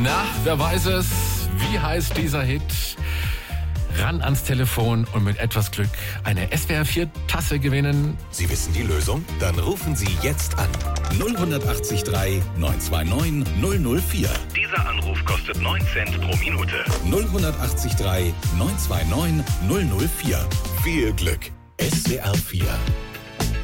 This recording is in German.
Na, wer weiß es? Wie heißt dieser Hit? Ran ans Telefon und mit etwas Glück eine SWR4-Tasse gewinnen. Sie wissen die Lösung? Dann rufen Sie jetzt an. 0183 929 004. Dieser Anruf kostet 9 Cent pro Minute. 0183 929 004. Viel Glück. SWR4